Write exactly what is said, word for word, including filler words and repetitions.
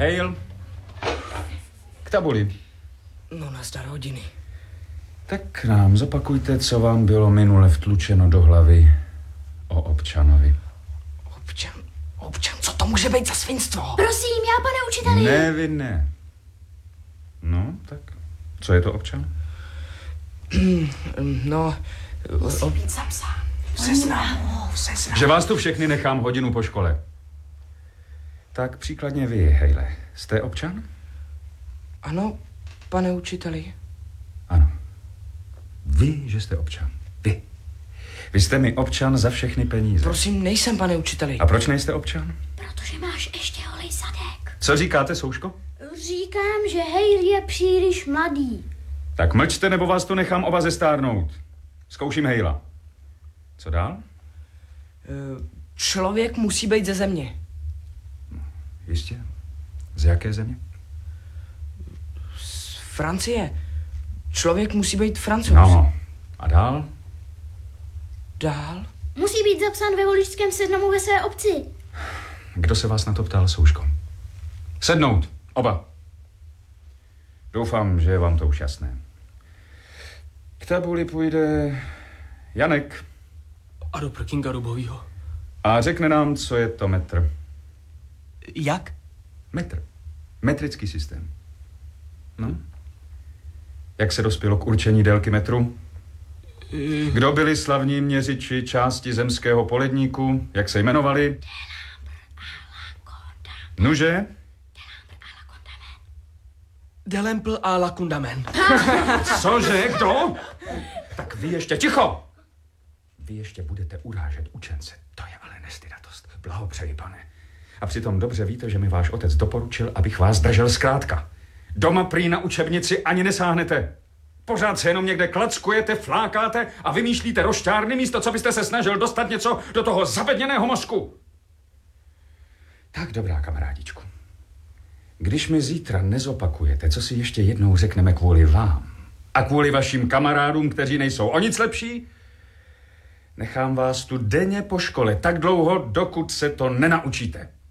Hejl. K tabuli. No, nazdar hodiny. Tak nám zopakujte, co vám bylo minule vtlučeno do hlavy o občanovi. Občan, občan, co to může být za svinstvo? Prosím, já, pane učiteli. Ne, vy ne. No, tak co je to občan? No, musí být zapsán. Seznam, seznam. Že vás tu všechny nechám hodinu po škole. Tak příkladně vy, Hejle, jste občan? Ano, pane učiteli. Ano. Vy, že jste občan. Vy. Vy jste mi občan za všechny peníze. Prosím, nejsem, pane učiteli. A proč nejste občan? Protože máš ještě holej zadek. Co říkáte, Souško? Říkám, že Hejl je příliš mladý. Tak mlčte, nebo vás tu nechám oba zestárnout. Zkouším Hejla. Co dál? Člověk musí být ze země. Jistě. Z jaké země? Z Francie. Člověk musí být Francouz. No. A dál? Dál? Musí být zapsán ve voličském seznamu ve své obci. Kdo se vás na to ptal, Souško? Sednout. Oba. Doufám, že je vám to už jasné. K tabuli půjde Janek. A do prkinga Rubovýho. A řekne nám, co je to metr. Jak? Metr. Metrický systém. No. Jak se dospělo k určení délky metru? Kdo byli slavní měřiči části zemského poledníku? Jak se jmenovali? Nuže? Delempl a Lakundamen. Cože? Kdo? Tak vy ještě ticho! Vy ještě budete urážet učence. To je ale nestydatost. Blahopřeji, pane. A přitom dobře víte, že mi váš otec doporučil, abych vás držel zkrátka. Doma prý na učebnici ani nesáhnete. Pořád se jenom někde klackujete, flákáte a vymýšlíte rošťárny místo, co byste se snažil dostat něco do toho zabedněného mozku. Tak dobrá, kamarádičku. Když mi zítra nezopakujete, co si ještě jednou řekneme kvůli vám a kvůli vašim kamarádům, kteří nejsou o nic lepší, nechám vás tu denně po škole tak dlouho, dokud se to nenaučíte.